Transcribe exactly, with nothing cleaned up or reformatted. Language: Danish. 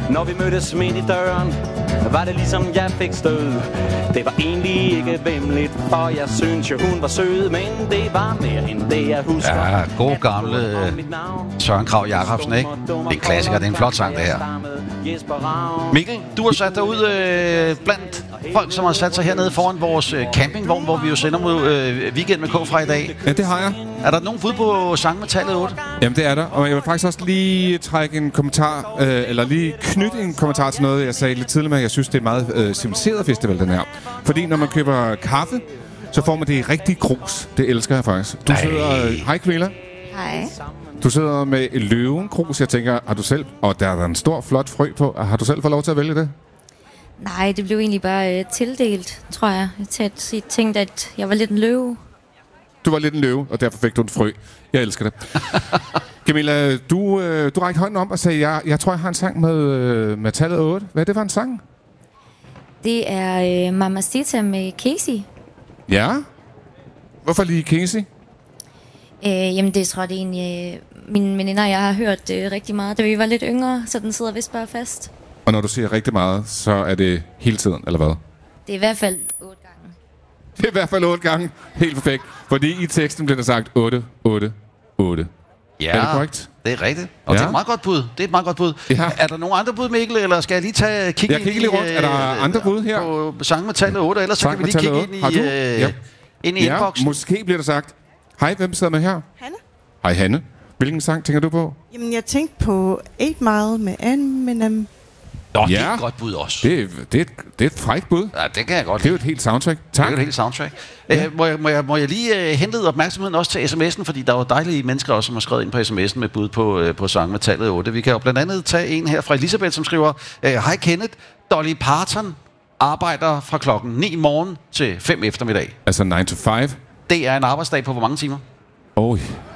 Når vi mødtes midt i døren, var det ligesom jeg fik stød. Det var egentlig ikke vemmeligt, for jeg synes jo hun var sød, men det var mere end det jeg husker. Ja, god gamle Søren Kragh Jacobsen, ikke? Det er en klassiker, det er en flot sang det her. Mikkel, du har sat dig ud øh, blandt folk, som har sat sig hernede foran vores øh, campingvogn, hvor vi jo sender mod øh, Weekend med K fra i dag. Ja, det har jeg. Er der nogen bud på sang med tallet otte? Jamen, det er der. Og jeg vil faktisk også lige trække en kommentar, øh, eller lige knytte en kommentar til noget, jeg sagde lidt tidligere med. Jeg synes, det er meget øh, civiliseret festival, den her. Fordi når man køber kaffe, så får man det i rigtig grus. Det elsker jeg faktisk. Du sidder... Øh, hej, Camilla. Hej. Du sidder med løvenkrus. Jeg tænker, har du selv... Og der er der en stor, flot frø på. Har du selv fået lov til at vælge det? Nej, det blev egentlig bare øh, tildelt, tror jeg. Jeg tænkte, at jeg var lidt en løve. Du var lidt en løve, og derfor fik du en frø. Jeg elsker det. Camilla, du, øh, du rækte hånden om og sagde, jeg, jeg tror, jeg har en sang med, øh, med tallet otte. Hvad er det for en sang? Det er øh, Mamacita med Casey. Ja? Hvorfor lige Casey? Øh, jamen, det tror jeg det egentlig... Øh, mine veninder og jeg har hørt øh, rigtig meget, da vi var lidt yngre, så den sidder vist bare fast. Og når du siger rigtig meget, så er det hele tiden, eller hvad? Det er i hvert fald otte gange. Det er i hvert fald otte gange. Helt perfekt. Fordi i teksten bliver der sagt otte, otte, otte. Ja, er det korrekt? Det er rigtigt. Og ja. det er et meget godt bud. Det er et meget godt bud. Ja. Er der nogen andre bud, Mikkel, eller skal jeg lige tage kigge jeg ind i... Jeg kigger lige rundt. Er der andre bud her? På sang med tallet otte, ellers sang så kan vi lige kigge ind i, øh, ja. ind i ja, inboxen. Måske bliver der sagt, hej, hvem sidder med her? Hanne. Hej, Hanne. Hvilken sang tænker du på? Jamen, jeg tænkte på eight mile med Eminem. Nå, ja. det er et godt bud også. Det er, det, er et, det er et frækt bud. Ja, det kan jeg godt lide. Det er jo et helt soundtrack. Tak. Det er jo et helt soundtrack. Ja. Uh, må, jeg, må, jeg, må jeg lige uh, hente opmærksomheden også til sms'en, fordi der er jo dejlige mennesker også, som har skrevet ind på sms'en med bud på, uh, på sang med tallet otte. Vi kan jo blandt andet tage en her fra Elisabeth, som skriver, hej Kenneth, Dolly Parton arbejder fra klokken ni morgen til fem eftermiddag. Altså nine to five? Det er en arbejdsdag på hvor mange timer? Oj.